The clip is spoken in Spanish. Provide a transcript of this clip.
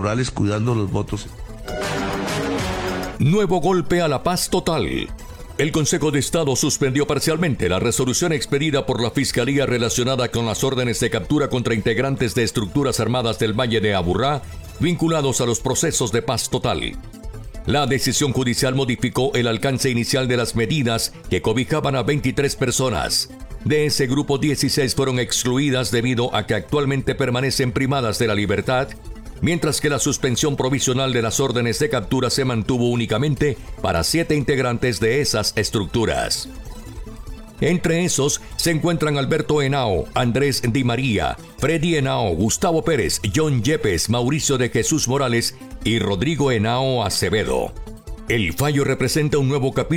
Morales cuidando los votos. Nuevo golpe a la paz total. El Consejo de Estado suspendió parcialmente la resolución expedida por la Fiscalía relacionada con las órdenes de captura contra integrantes de estructuras armadas del Valle de Aburrá, vinculados a los procesos de paz total. La decisión judicial modificó el alcance inicial de las medidas que cobijaban a 23 personas. De ese grupo, 16 fueron excluidas debido a que actualmente permanecen privadas de la libertad, mientras que la suspensión provisional de las órdenes de captura se mantuvo únicamente para 7 integrantes de esas estructuras. Entre esos se encuentran Alberto Henao, Andrés Di María, Freddy Henao, Gustavo Pérez, John Yepes, Mauricio de Jesús Morales y Rodrigo Henao Acevedo. El fallo representa un nuevo capítulo